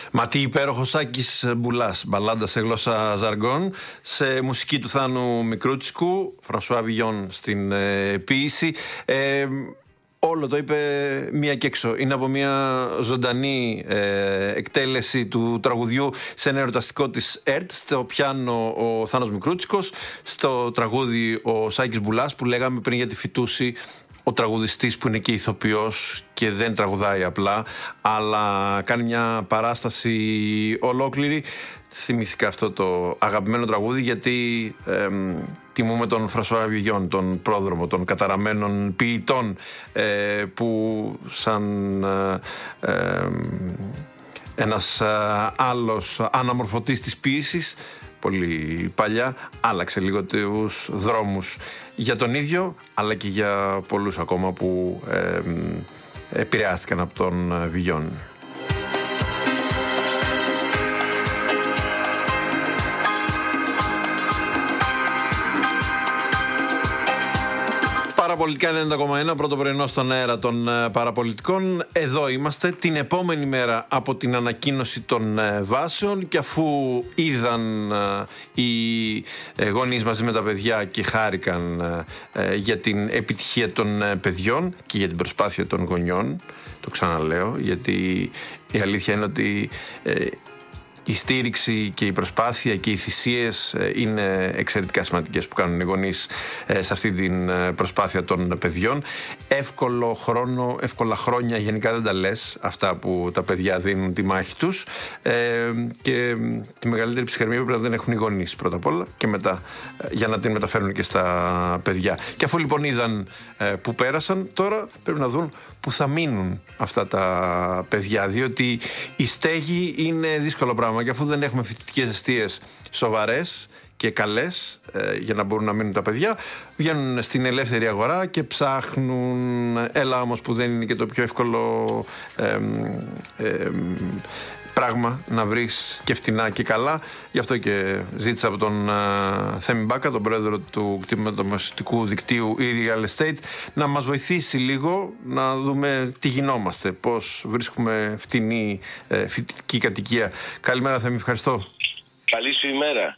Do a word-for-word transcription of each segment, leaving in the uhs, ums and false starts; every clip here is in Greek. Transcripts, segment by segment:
Μα τι υπέροχο Σάκης Μπουλάς, μπαλάντα σε γλώσσα ζαργών, σε μουσική του Θάνου Μικρούτσικου, Φρανσουά Βιγιόν στην ε, ποίηση. Ε, όλο το είπε μία και έξω. Είναι από μια ζωντανή ε, εκτέλεση του τραγουδιού σε ένα εορταστικό της ΕΡΤ. Στο πιάνο ο Θάνος Μικρούτσικος, στο τραγούδι ο Σάκης Μπουλάς, που λέγαμε πριν για τη Φυτούση, ο τραγουδιστής που είναι και ηθοποιός και δεν τραγουδάει απλά, αλλά κάνει μια παράσταση ολόκληρη. Θυμήθηκα αυτό το αγαπημένο τραγούδι, γιατί ε, τιμούμε τον Φρανσουά Βιγιόν, τον πρόδρομο των καταραμένων ποιητών, ε, που σαν ε, ε, ένας άλλος αναμορφωτής της ποίησης, πολύ παλιά, άλλαξε λίγο τους δρόμους για τον ίδιο, αλλά και για πολλούς ακόμα που ε, επηρεάστηκαν από τον Βιγιόν. Παραπολιτικά ενενήντα κόμμα ένα, πρώτο πρωινό στον αέρα των παραπολιτικών. Εδώ είμαστε την επόμενη μέρα από την ανακοίνωση των βάσεων, και αφού είδαν οι γονείς μαζί με τα παιδιά και χάρηκαν για την επιτυχία των παιδιών και για την προσπάθεια των γονιών, το ξαναλέω, γιατί η αλήθεια είναι ότι η στήριξη και η προσπάθεια και οι θυσίες είναι εξαιρετικά σημαντικές που κάνουν οι γονείς σε αυτή την προσπάθεια των παιδιών. Εύκολο χρόνο, εύκολα χρόνια γενικά δεν τα λες, αυτά που τα παιδιά δίνουν τη μάχη τους, ε, και τη μεγαλύτερη ψυχραιμία πρέπει να δεν έχουν οι γονείς πρώτα απ' όλα, και μετά για να την μεταφέρουν και στα παιδιά. Και αφού λοιπόν είδαν που πέρασαν, τώρα πρέπει να δουν που θα μείνουν αυτά τα παιδιά, διότι η στέγη είναι δύσκολο πράγμα, και αφού δεν έχουμε φοιτητικές εστίες σοβαρές και καλές ε, για να μπορούν να μείνουν τα παιδιά, βγαίνουν στην ελεύθερη αγορά και ψάχνουν. Έλα όμως που δεν είναι και το πιο εύκολο ε, ε, πράγμα να βρεις και φτηνά και καλά. Γι' αυτό και ζήτησα από τον uh, Θέμη Μπάκα, τον πρόεδρο του κτηματομεσητικού δικτύου e-Real Estate, να μας βοηθήσει λίγο να δούμε τι γινόμαστε, πώς βρίσκουμε φτηνή ε, φοιτητική κατοικία. Καλημέρα Θέμη, ευχαριστώ. Καλή σου ημέρα.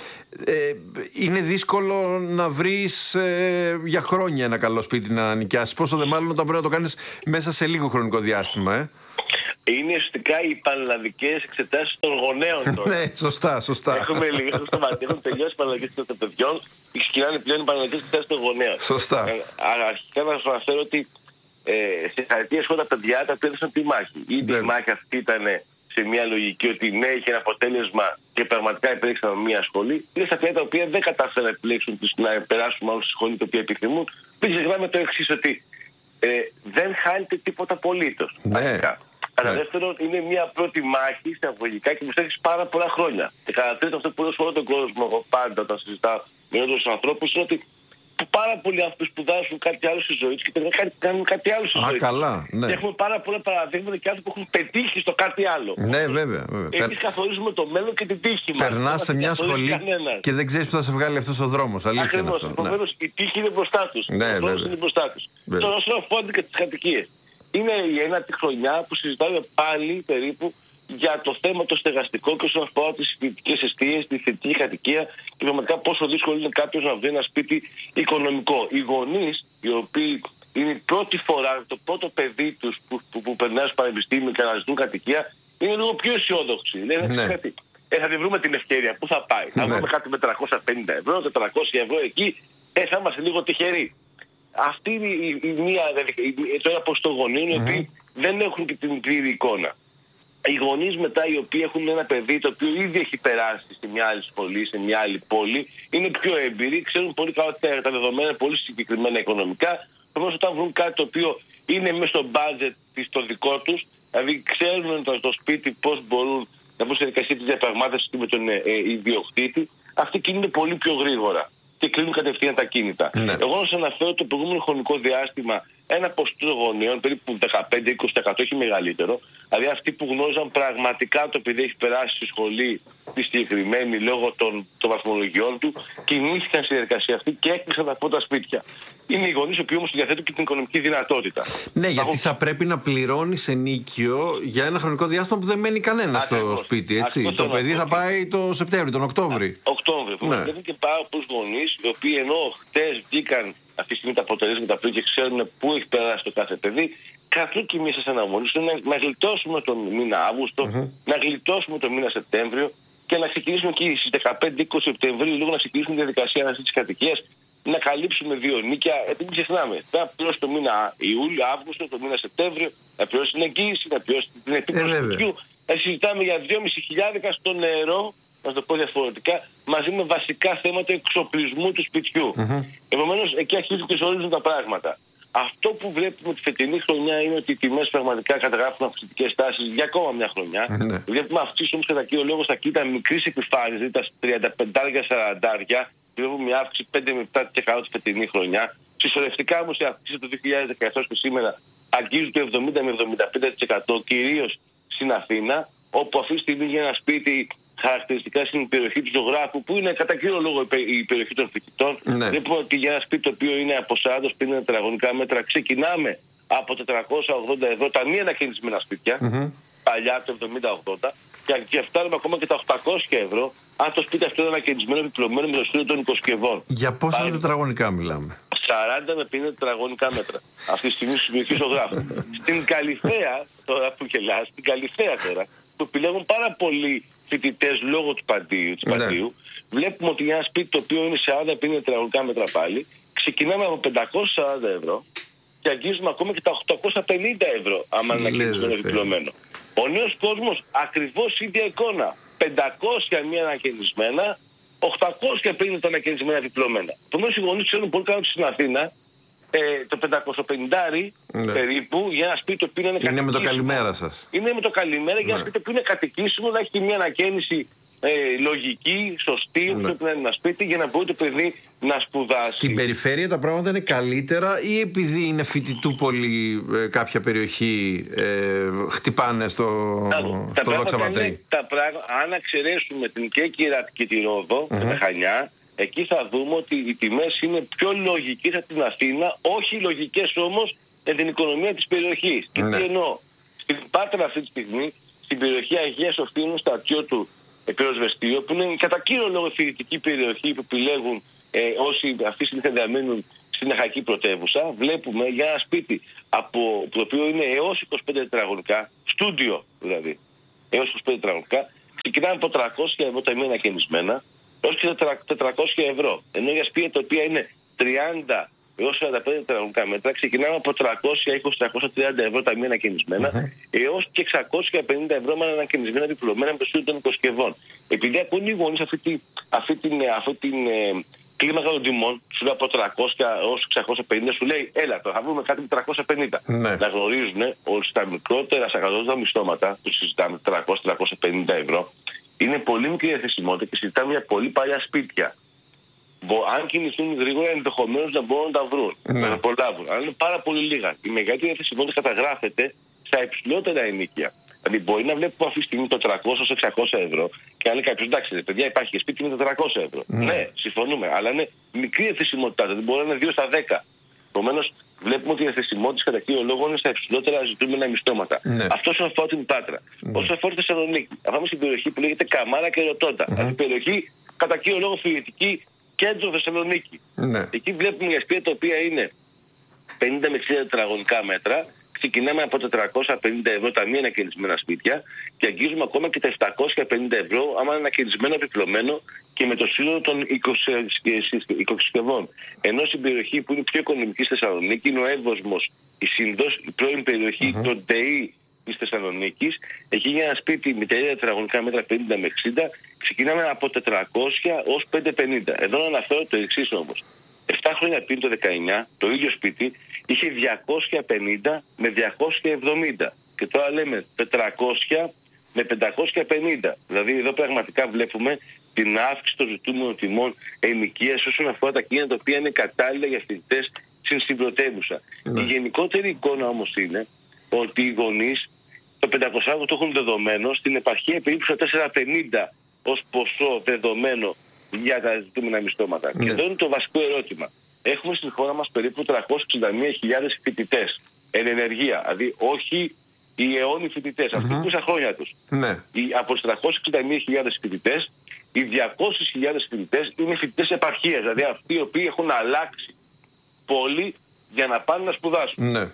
Ε, είναι δύσκολο να βρεις ε, για χρόνια ένα καλό σπίτι να νοικιάσεις, πόσο δε μάλλον όταν μπορεί να το κάνεις μέσα σε λίγο χρονικό διάστημα, ε. Είναι ουσιαστικά οι πανελλαδικές εξετάσεις των γονέων τώρα. Ναι, σωστά, σωστά. Έχουμε λίγο στο μάτι, έχουν τελειώσει οι πανελλαδικές εξετάσεις των παιδιών και ξεκινάνε πλέον οι πανελλαδικές εξετάσεις των γονέων. Σωστά. Ε, αρχικά να σας αναφέρω ότι ε, σε χαρακτήρια σχόλια τα παιδιά τα πήραν τη μάχη. Ήδη η μάχη αυτή ήταν σε μια λογική ότι ναι, είχε ένα αποτέλεσμα και πραγματικά επέλεξαν μια σχολή. Είναι στα παιδιά τα οποία δεν κατάφεραν να επιλέξουν να περάσουν μάλλον στη σχολή το οποίο επιθυμούν. Μην ξεχνάμε το εξής, ότι ε, δεν χάνεται τίποτα απολύτως. Ναι. Κατά δεύτερον, είναι μια πρώτη μάχη στα αγωγικά και μου στέκει πάρα πολλά χρόνια. Και κατά τρίτον, αυτό που λέω σε όλο τον κόσμο, εγώ πάντα όταν συζητάω με όλους τους ανθρώπους, είναι ότι πάρα πολλοί αυτοί σπουδάζουν κάτι άλλο στη ζωή τους και τελικά κάνουν κάτι άλλο στη ζωή τους. Α, καλά, ναι. Και έχουμε πάρα πολλά παραδείγματα και άνθρωποι που έχουν πετύχει στο κάτι άλλο. Ναι, βέβαια. βέβαια. Εμείς καθορίζουμε το μέλλον και την τύχη μας. Περνάς σε μια σχολή κανένας και δεν ξέρεις που θα σε βγάλει αυτός ο δρόμος. Αλήθεια είναι αυτό. Επομένως, η τύχη είναι μπροστά τους. Ναι, ο δρόμος είναι μπροστά τους. Τώρα, όσον αφορά και τις κατοικίες. Είναι η ένατη χρονιά που συζητάμε πάλι περίπου για το θέμα το στεγαστικό και όσον αφορά τις φοιτητικές εστίες, τη φοιτητική κατοικία και πραγματικά πόσο δύσκολο είναι κάποιος να βρει ένα σπίτι οικονομικό. Οι γονείς, οι οποίοι είναι η πρώτη φορά, το πρώτο παιδί τους που, που, που περνάει στο πανεπιστήμιο και αναζητούν κατοικία, είναι λίγο πιο αισιόδοξοι. Λένε, ναι. κάτι, ε, θα τη βρούμε την ευκαιρία. Πού θα πάει? Ναι. Θα βρούμε κάτι με τριακόσια πενήντα ευρώ, τετρακόσια ευρώ εκεί, ε, θα είμαστε λίγο τυχεροί. Αυτή είναι η, η, η μία, το ένα ποσοστό γονείων, οι οποίοι δεν έχουν και την πλήρη εικόνα. Οι γονείς μετά, οι οποίοι έχουν ένα παιδί το οποίο ήδη έχει περάσει σε μια άλλη σχολή, σε μια άλλη πόλη, είναι πιο έμπειροι, ξέρουν πολύ καλά τα, τα δεδομένα, πολύ συγκεκριμένα οικονομικά. Όμως όταν βρουν κάτι το οποίο είναι μέσα στο budget το δικό τους, δηλαδή ξέρουν το, το σπίτι πώς μπορούν να μπουν σε διαδικασία της διαπραγμάτευσης με τον ε, ε, ιδιοκτήτη, αυτοί κινούνται πολύ πιο γρήγορα και κλείνουν κατευθείαν τα κίνητα. Ναι. Εγώ να σας αναφέρω το προηγούμενο χρονικό διάστημα ένα ποσοστό γονέων, περίπου δεκαπέντε με είκοσι τοις εκατό, όχι μεγαλύτερο. Δηλαδή αυτοί που γνώριζαν πραγματικά το παιδί έχει περάσει στη σχολή τη συγκεκριμένη λόγω των, των βαθμολογιών του, κινήθηκαν στη διαδικασία αυτή και έκλεισαν τα πρώτα σπίτια. Είναι οι γονείς που όμως διαθέτουν και την οικονομική δυνατότητα. Ναι, γιατί θα, θα πρέπει να πληρώνει ενίκιο για ένα χρονικό διάστημα που δεν μένει κανένα στο σπίτι. Έτσι. Το παιδί αυτό. Θα πάει το Σεπτέμβριο, τον Οκτώβρη. Οκτώβριο. Ναι. Έχουν και πάρα πολλούς γονείς, οι οποίοι ενώ χτες βγήκαν αυτή τη στιγμή τα αποτελέσματα που και ξέρουν πού έχει περάσει το κάθε παιδί, καθούν και εμείς σαν αγωνίες να, να γλιτώσουμε τον μήνα Αύγουστο, mm-hmm. να γλιτώσουμε τον μήνα Σεπτέμβριο και να ξεκινήσουμε εκεί στις δεκαπέντε είκοσι Σεπτεμβρίου, λίγο να ξεκινήσουμε τη διαδικασία αναζήτησης κατοικίας, να καλύψουμε δύο νίκια. Επειδή μην ξεχνάμε, θα πληρώσει το μήνα Ιούλιο, Αύγουστο, το μήνα Σεπτέμβριο, να πληρώσει την εγγύηση, να πληρώσει την επίπτωση του σπιτιού. Να συζητάμε για δυόμισι χιλιάδες στο νερό, να το πω διαφορετικά, μαζί με βασικά θέματα εξοπλισμού του σπιτιού. Mm-hmm. Επομένως, εκεί αρχίζουν και ζορίζουν τα πράγματα. Αυτό που βλέπουμε τη φετινή χρονιά είναι ότι οι τιμές πραγματικά καταγράφουν αυξητικές τάσεις για ακόμα μια χρονιά. Mm-hmm. Βλέπουμε αυξήσεις όμως κατά κύριο λόγο στα κοίτα μικρής επιφάνειας, δηλαδή τα τριάντα πέντε σαράντα. Βλέπουμε μια αύξηση πέντε με επτά τοις εκατό τη φετινή χρονιά. Συσσωρευτικά όμως η αύξηση του δύο χιλιάδες δεκαεπτά και σήμερα αγγίζουν το εβδομήντα με εβδομήντα πέντε τοις εκατό κυρίως στην Αθήνα, όπου αυτή τη στιγμή για ένα σπίτι χαρακτηριστικά στην περιοχή του ζωγράφου, που είναι κατά κύριο λόγο η περιοχή των φοιτητών, ναι. Βλέπουμε ότι για ένα σπίτι το οποίο είναι από σαράντα πενήντα τετραγωνικά μέτρα ξεκινάμε από τετρακόσια ογδόντα ευρώ τα μη ανακαινισμένα σπίτια, mm-hmm. παλιά το εβδομήντα ογδόντα, και φτάνουμε ακόμα και τα οκτακόσια ευρώ αν το σπίτι αυτό είναι ανακαινισμένο επιπλωμένο με το στήριο των οικοσκευών. Για πόσα Πάλι... τετραγωνικά μιλάμε? σαράντα με πενήντα τετραγωνικά μέτρα. Αυτή τη στιγμή στην περιοχή ζωγράφου. Στην Καλυθέα, τώρα που γελάς, στην Καλυθέα τώρα, που επιλέγουν πάρα πολλοί φοιτητές λόγω του παντίου, του παντίου, ναι. Βλέπουμε ότι για ένα σπίτι το οποίο είναι σαράντα με πενήντα τετραγωνικά μέτρα πάλι, ξεκινάμε από πεντακόσια σαράντα ευρώ και αγγίζουμε ακόμα και τα οκτακόσια πενήντα ευρώ, άμα είναι ανακαινισμένο επιπλωμένο. Ο νέος κόσμος ακριβώς ίδια εικόνα. πεντακόσια μία ανακαινισμένα, οκτακόσια πενήντα τα ανακαινισμένα διπλωμένα. Επομένως οι γονείς ξέρουν πολύ καλά ότι στην Αθήνα ε, το πεντακόσια πενήντα ναι. περίπου για ένα σπίτι που είναι κατοικήσιμο. Είναι με το καλημέρα σας. Είναι με το καλημέρα για ένα ναι. σπίτι που είναι κατοικήσιμο, να έχει και μια ανακαίνιση ε, λογική, σωστή, ναι. Πρέπει να είναι ένα σπίτι για να μπορεί το παιδί να σπουδάσει. Στην περιφέρεια τα πράγματα είναι καλύτερα ή επειδή είναι φοιτητούπολη ε, κάποια περιοχή ε, χτυπάνε στο, τα, στο Δόξα Πατρί? Τα πράγματα, αν εξαιρέσουμε την Κέκυρα και τη Ρόδο, mm-hmm. την Χανιά, εκεί θα δούμε ότι οι τιμές είναι πιο λογικές από την Αθήνα, όχι λογικές όμως για την οικονομία της περιοχής. Και mm-hmm. τι εννοώ? Στην Πάτρα αυτή τη στιγμή, στην περιοχή Αγίας Σοφίνου, στο αττιό του Πυροσβεστήριο, που είναι κατά κύριο λόγο φοιτητική περιοχή που επιλέγουν ε, όσοι αυτή τη στιγμή θα διαμένουν στην εχακή πρωτεύουσα, βλέπουμε για ένα σπίτι από, το οποίο είναι έως είκοσι πέντε τετραγωνικά, στούντιο δηλαδή, έως είκοσι πέντε τετραγωνικά, ξεκινάμε από τριακόσια ευρώ τα μη ανακαινισμένα, έως και τετρακόσια ευρώ. Ενώ για σπίτια τα οποία είναι τριάντα έως σαράντα πέντε τετραγωνικά μέτρα, ξεκινάμε από τριακόσια είκοσι με τριακόσια τριάντα ευρώ τα μη ανακαινισμένα, mm-hmm. έως και εξακόσια πενήντα ευρώ με ανακαινισμένα διπλωμένα με το στήριο των οικοσκευών. Επειδή ακούνε οι γονείς αυτή, τη, αυτή την, αυτή την ε, κλίμακα των τιμών, σου λέει από τριακόσια έως εξακόσια πενήντα, σου λέει έλα τώρα θα βρούμε κάτι με τριακόσια πενήντα. Mm-hmm. Να γνωρίζουν ότι στα μικρότερα, στα κατώτατα μισθώματα, που συζητάμε τριακόσια με τριακόσια πενήντα ευρώ, είναι πολύ μικρή διαθεσιμότητα και συζητάμε για πολύ παλιά σπίτια. Αν κινηθούν γρήγορα, ενδεχομένως να μπορούν να τα βρουν, mm. να τα προλάβουν. Αλλά είναι πάρα πολύ λίγα. Η μεγαλύτερη διαθεσιμότητα καταγράφεται στα υψηλότερα ενοίκια. Δηλαδή, μπορεί να βλέπουμε αυτή τη στιγμή το τριακόσια με εξακόσια ευρώ και να λέει κάποιος εντάξει, παιδιά, υπάρχει και σπίτι με τετρακόσια ευρώ. Mm. Ναι, συμφωνούμε. Αλλά είναι μικρή διαθεσιμότητα. Δηλαδή, μπορεί να είναι δύο στα δέκα. Επομένως, βλέπουμε ότι η διαθεσιμότητα κατά κύριο λόγο είναι στα υψηλότερα ζητούμενα μισθώματα. Mm. Αυτό όσον αφορά την Πάτρα. Mm. Όσον αφορά τη Θεσσαλονίκη, πάμε στην περιοχή που λέγεται Καμάρα και Ρωτώντα. Mm. Δηλαδή, περιοχή κατά κύριο λόγο φοιτητική. Κέντρο Θεσσαλονίκη. Ναι. Εκεί βλέπουμε για σπίτια τα οποία είναι πενήντα με εξήντα τετραγωνικά μέτρα. Ξεκινάμε από τετρακόσια πενήντα ευρώ τα μη ανακαινισμένα σπίτια και αγγίζουμε ακόμα και τα επτακόσια πενήντα ευρώ άμα είναι ανακαινισμένο επιπλωμένο και με το σύνολο των οικοσκευών. Ενώ στην περιοχή που είναι πιο οικονομική στη Θεσσαλονίκη είναι ο Εύωσμος, η Σύνδος, η πρώην περιοχή mm-hmm. των ΤΕΗ της Θεσσαλονίκης. Εκεί για ένα σπίτι με τελεία τετραγωνικά μέτρα πενήντα με εξήντα ξεκινάμε από τετρακόσια ως πεντακόσια πενήντα. Εδώ να αναφέρω το εξής όμως. επτά χρόνια πριν το δεκαεννιά το ίδιο σπίτι είχε διακόσια πενήντα με διακόσια εβδομήντα και τώρα λέμε τετρακόσια με πεντακόσια πενήντα. Δηλαδή εδώ πραγματικά βλέπουμε την αύξηση των ζητούμενων τιμών ενοικίας όσον αφορά τα κίνητα τα οποία είναι κατάλληλα για φοιτητές στην συμπρωτεύουσα. Ναι. Η γενικότερη εικόνα όμως είναι ότι οι γονείς το πεντακόσια το έχουν δεδομένο, στην επαρχία περίπου στα τετρακόσια πενήντα ως ποσό δεδομένο για τα ζητούμενα μισθώματα. Ναι. Και εδώ είναι το βασικό ερώτημα. Έχουμε στην χώρα μας περίπου τριακόσιες εξήντα μία χιλιάδες φοιτητές εν ενεργεία, δηλαδή όχι οι αιώνιοι φοιτητές, mm-hmm. αυτοί που στα χρόνια τους. Ναι. Οι, από τις τριακόσιες εξήντα μία χιλιάδες φοιτητές, οι διακόσιες χιλιάδες φοιτητές είναι φοιτητές επαρχίας, δηλαδή αυτοί οι οποίοι έχουν αλλάξει πόλη για να πάνε να σπουδάσουν. Ναι.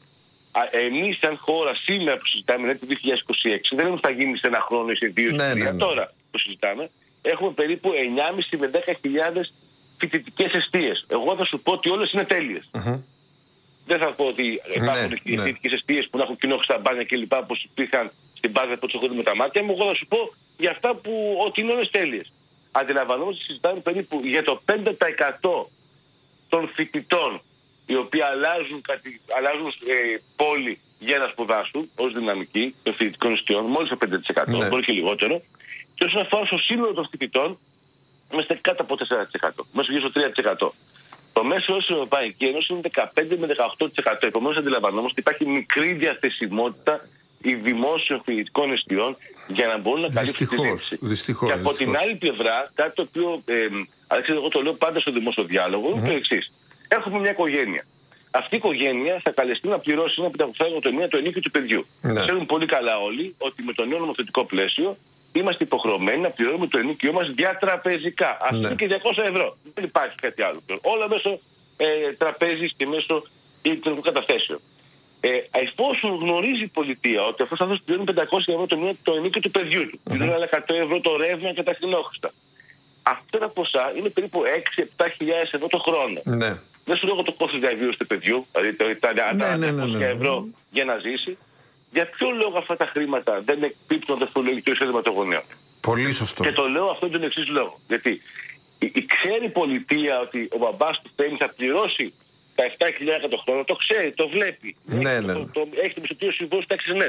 Εμείς σαν χώρα σήμερα που συζητάμε, το δύο χιλιάδες είκοσι έξι, δεν είναι θα γίνει σε ένα χρόνο ή σε δύο ή ναι, ναι, ναι. Τώρα που συζητάμε, έχουμε περίπου εννιά χιλιάδες πεντακόσιες με δέκα χιλιάδες φοιτητικές εστίες. Εγώ θα σου πω ότι όλες είναι τέλειες. Mm-hmm. Δεν θα πω ότι υπάρχουν ναι, φοιτητικές ναι. εστίες που να έχουν κοινό στα μπάνια κλπ. Όπως υπήρχαν στην Πάτρα που τους με τα μάτια μου. Εγώ θα σου πω για αυτά που ότι είναι όλες τέλειες. Αντιλαμβανόμαστε ότι συζητάμε περίπου για το πέντε τοις εκατό των φοιτητών οι οποίοι αλλάζουν, αλλάζουν ε, πόλη για να σπουδάσουν ως δυναμική των φοιτητικών εστιών, μόλις το πέντε τοις εκατό, ναι. μπορεί και λιγότερο. Και όσον αφορά στο σύνολο των φοιτητών, είμαστε κάτω από τέσσερα τοις εκατό, μέσα γύρω στο τρία τοις εκατό. Το μέσο όρο στην Ευρωπαϊκή Ένωση είναι δεκαπέντε με δεκαοκτώ τοις εκατό. Επομένως, αντιλαμβανόμαστε ότι υπάρχει μικρή διαθεσιμότητα δημόσιων φοιτητικών εστιών για να μπορούν να καλύψουν τη ζήτηση. Και από δυστυχώς. Την άλλη πλευρά, κάτι το οποίο, ε, Αλέξανδρε, εγώ το λέω πάντα στο δημόσιο διάλογο, είναι mm-hmm. το εξής. Έχουμε μια οικογένεια. Αυτή η οικογένεια θα καλεστεί να πληρώσει ένα πεντακόσια το μήνα το ενίκιο του παιδιού. Ναι. Ξέρουν πολύ καλά όλοι ότι με το νέο νομοθετικό πλαίσιο είμαστε υποχρεωμένοι να πληρώνουμε το ενίκιο μας διατραπεζικά. Αυτό είναι και διακόσια ευρώ. Δεν υπάρχει κάτι άλλο. Όλα μέσω ε, τραπέζης και μέσω ηλεκτρονικών καταθέσεων. Ε, εφόσον γνωρίζει η πολιτεία ότι αυτός ο άνθρωπος πληρώνει πεντακόσια ευρώ το μήνα το ενίκιο του παιδιού του, πληρώνει άλλα εκατό ευρώ το ρεύμα και τα κτηνόχρηστα. Αυτά τα ποσά είναι περίπου έξι με επτά χιλιάδες ευρώ το χρόνο. Ναι. Δεν σου λέω το κόστος διαβίωσης του παιδιού, δηλαδή τα διακόσια ευρώ για να ζήσει. Για ποιο λόγο αυτά τα χρήματα δεν εκπίπτουν το φορολογικό εισόδημα των γονέων? Πολύ σωστό. Και το λέω αυτό τον εξής λόγο. Γιατί η, η ξέρει η πολιτεία ότι ο μπαμπάς του θέλει θα πληρώσει τα επτά χιλιάδες το χρόνο, το ξέρει, το βλέπει. Ναι, έχει, ναι. Το, το, έχει το μισθωτήριο συμβόλαιο τάξης net.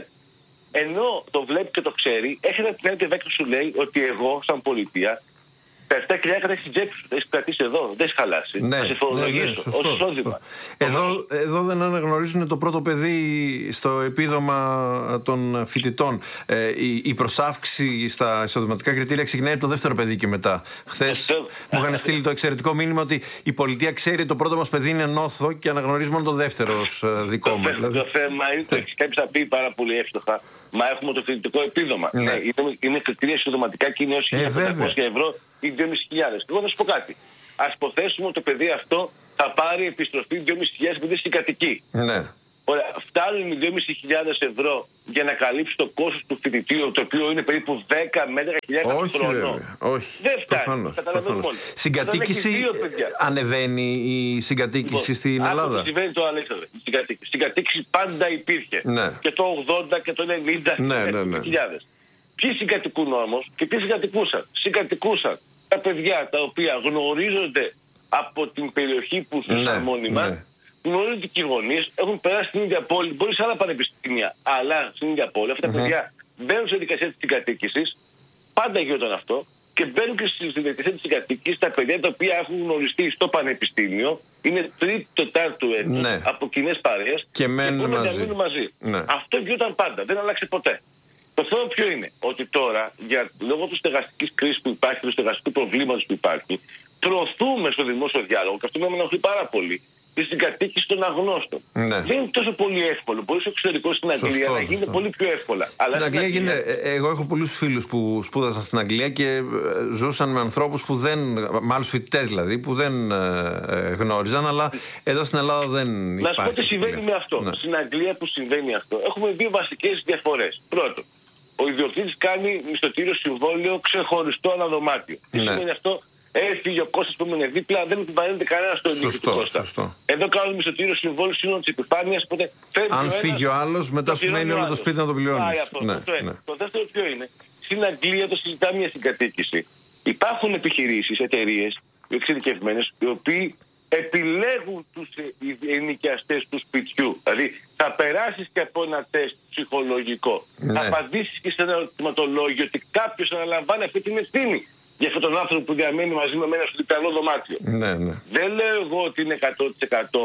Ενώ το βλέπει και το ξέρει, έχει ένα την άλλη που σου λέει ότι εγώ, σαν πολιτεία, τα επτά χιλιάδες έχει τσέπη σου, έχει κρατήσει εδώ, δεν έχει χαλάσει. Ναι, θα σε φορολογήσω, ναι, ναι, σωστό, ως εισόδημα. Εδώ, εδώ δεν αναγνωρίζουν το πρώτο παιδί στο επίδομα των φοιτητών. Ε, η, η προσάυξη στα εισοδηματικά κριτήρια ξεκινάει από το δεύτερο παιδί και μετά. Χθες μου είχαν στείλει το εξαιρετικό μήνυμα ότι η πολιτεία ξέρει ότι το πρώτο μας παιδί είναι νόθο και αναγνωρίζει μόνο το δεύτερο ως δικό μας. Δηλαδή... Το θέμα είναι το εξής. Κάποιος θα πει πάρα πολύ εύστοχα, μα έχουμε το φοιτητικό επίδομα. Ναι. Ναι, είναι, είναι κριτήρια εισοδηματικά και είναι έως χίλια πεντακόσια ευρώ ή δύο χιλιάδες πεντακόσια. Εγώ θα σου πω κάτι. Ας υποθέσουμε ότι το παιδί αυτό θα πάρει επιστροφή δύο χιλιάδες πεντακόσια επειδή συγκατοικεί. Ναι. Ωραία, φτάνουν οι δύο χιλιάδες πεντακόσια ευρώ για να καλύψει το κόστος του φοιτητήριου, το οποίο είναι περίπου δέκα με έντεκα χιλιάδες το χρόνο. Όχι, δεν φτάνει. Καταλαβαίνουμε όλοι. Συγκατοίκηση, ανεβαίνει η συγκατοίκηση λοιπόν, στην Ελλάδα? Συμβαίνει το Αλέξανδρε. Η συγκατοίκηση πάντα υπήρχε. Ναι. Και το ογδόντα και το ενενήντα ναι, ναι, ναι. χιλιάδες. Ποιοι συγκατοικούν όμως και ποιοι συγκατοικούσαν? Συγκατοικούσαν τα παιδιά τα οποία γνωρίζονται από την περιοχή που ζούσαν ναι, μόνιμα. Ναι. Γνωρίζονται και οι γονείς, έχουν περάσει στην ίδια πόλη, μπορεί σε άλλα πανεπιστήμια, αλλά στην ίδια πόλη. Αυτά τα mm-hmm. παιδιά μπαίνουν στη δικασία της συγκατοίκησης, πάντα γινόταν αυτό, και μπαίνουν και στη δικασία της συγκατοίκησης τα παιδιά τα οποία έχουν γνωριστεί στο πανεπιστήμιο, είναι τρίτο-τετάρτου έτου ναι. από κοινές παρέες και μένουν μαζί. μαζί. Ναι. Αυτό γινόταν πάντα, δεν άλλαξε ποτέ. Το θέμα ποιο είναι? Ότι τώρα, για, λόγω της στεγαστικής κρίσης που υπάρχει, του στεγαστικού προβλήματος που υπάρχει, προωθούμε στο δημόσιο διάλογο, και αυτό με ενοχλεί πάρα πολύ, τη συγκατοίκηση των αγνώστων. Ναι. Δεν είναι τόσο πολύ εύκολο. Μπορεί στο εξωτερικό στην Αγγλία σωστό, να γίνεται πολύ πιο εύκολα. Στην Αλλά Αγγλία, Αγγλία... Γίνεται, εγώ έχω πολλούς φίλους που σπούδασαν στην Αγγλία και ζούσαν με ανθρώπους που δεν, με άλλους φοιτητές δηλαδή, που δεν ε, γνώριζαν, αλλά εδώ στην Ελλάδα δεν υπάρχει. Να σου πω τι συμβαίνει με αυτό. Ναι. Στην Αγγλία που συμβαίνει αυτό, έχουμε δύο βασικές διαφορές. Πρώτον, ο ιδιοκτήτης κάνει μισθωτήριο συμβόλαιο ξεχωριστό αναδωμάτιο. Τι ναι. σημαίνει αυτό? Έφυγε ο Κώστας που έμενε δίπλα, δεν επιβαρύνεται κανένα στο ενίκιο του Κώστα. Σωστό. Εδώ κάνουν μισθωτήριο συμβόλαιο σύνολο της επιφάνειας. Αν φύγει ο άλλος, μετά σου μένει όλο το σπίτι να το πληρώνει. Ναι, το, ναι. το δεύτερο ποιο είναι? Στην Αγγλία το συζητάμε μια συγκατοίκηση. Υπάρχουν επιχειρήσεις, εταιρείες, εξειδικευμένες, οι οποίοι επιλέγουν τους ενοικιαστές του σπιτιού. Δηλαδή θα περάσεις και από ένα τεστ ψυχολογικό. Ναι. Θα απαντήσεις και σε ένα ερωτηματολόγιο ότι κάποιος αναλαμβάνει αυτή την ευθύνη για αυτόν τον άνθρωπο που διαμένει μαζί με μένα στο διπλανό δωμάτιο. Ναι, ναι. Δεν λέω εγώ ότι είναι εκατό τοις εκατό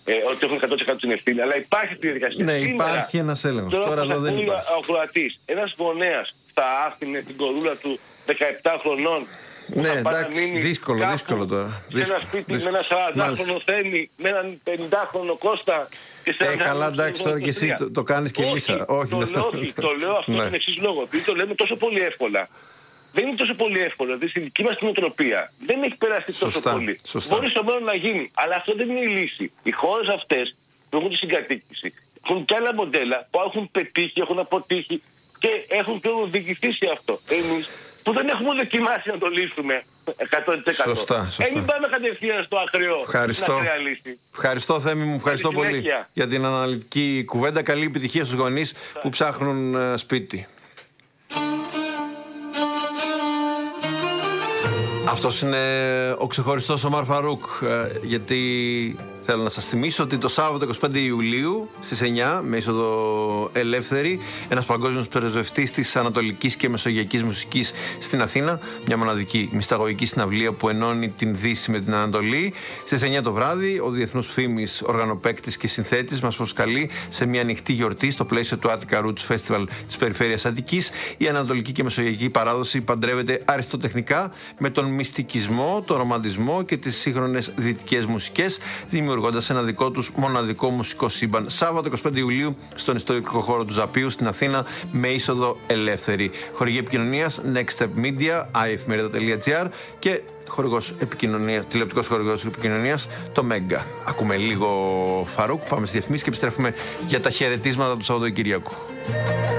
ε, ότι έχουν εκατό τοις εκατό την ευθύνη, αλλά υπάρχει τη διαδικασία. Ναι, Σήμερα, υπάρχει ένας έλεγχος. Τώρα, τώρα εδώ δεν υπάρχει. Ο Κροατής, ένας γονέας θα άφηνε την κορούλα του δεκαεπτά χρονών. Ναι, εντάξει, δύσκολο, δύσκολο τώρα. Σε ένα σπίτι δύσκολο. Με ένα σαραντάχρονο Θέμη, με έναν πενηντάχρονο Κώστα. Και σε ε, καλά, εντάξει, τώρα και εσύ το, το κάνεις και λύσα. Όχι, το, λέω, όχι, το λέω αυτό ναι. τον εξής λόγο. Επειδή το λέμε τόσο πολύ εύκολα. Δεν είναι τόσο πολύ εύκολο. Δηλαδή στη δική μας την οτροπία δεν έχει περάσει τόσο σωστά, πολύ. Σωστά. Μπορεί στο μέλλον να γίνει. Αλλά αυτό δεν είναι η λύση. Οι χώρες αυτές που έχουν τη συγκατοίκηση έχουν και άλλα μοντέλα που έχουν πετύχει, έχουν αποτύχει και έχουν πλέον διοικηθεί σε αυτό. Εμείς που δεν έχουμε δοκιμάσει να το λύσουμε εκατό τοις εκατό. Σωστά, σωστά. Ε, μην πάμε κατευθείαν στο ακραίο. Ευχαριστώ. Ευχαριστώ, Θέμη μου. Ευχαριστώ πολύ συνέχεια. Για την αναλυτική κουβέντα. Καλή επιτυχία στους γονείς που ψάχνουν uh, σπίτι. Αυτός είναι ο ξεχωριστός ο Ομάρ Φαρούκ, γιατί θέλω να σας θυμίσω ότι το Σάββατο εικοστή πέμπτη Ιουλίου στις εννιά με είσοδο ελεύθερη ένας παγκόσμιος πρεσβευτής της Ανατολικής και Μεσογειακής Μουσικής στην Αθήνα, μια μοναδική μυσταγωγική συναυλία που ενώνει την Δύση με την Ανατολή. Στις εννιά το βράδυ ο διεθνούς φήμης οργανοπαίκτης και συνθέτης μας προσκαλεί σε μια ανοιχτή γιορτή στο πλαίσιο του Attica Roots Festival της περιφέρειας Αττικής. Η Ανατολική και Μεσογειακή παράδοση παντρεύεται αριστοτεχνικά με τον μυστικισμό, τον ρομαντισμό και τις σύγχρονες δυτικές μουσικές, δημιουργώντας ένα δικό τους μοναδικό μουσικό σύμπαν. Σάββατο εικοστή πέμπτη Ιουλίου στον ιστορικό χώρο του Ζαπίου στην Αθήνα με είσοδο ελεύθερη. Χορηγή επικοινωνίας Next Step Media, άι εφ μερίδα τελεία τζι άρ και χορηγός επικοινωνίας, τηλεοπτικός χορηγός επικοινωνίας, το Mega. Ακούμε λίγο Φαρούκ, πάμε στη διαφημίση και επιστρέφουμε για τα χαιρετίσματα του Σαββατοκυριακού.